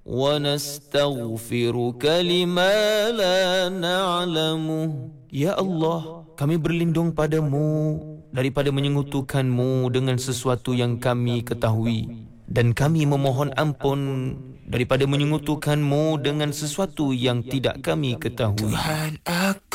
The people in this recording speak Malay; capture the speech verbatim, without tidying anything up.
ونستغفرك لما لا نعلمه. Ya Allah, kami berlindung padamu daripada menyekutukanmu dengan sesuatu yang kami ketahui, dan kami memohon ampun daripada menyekutukanmu dengan sesuatu yang tidak kami ketahui. Tuhan, aku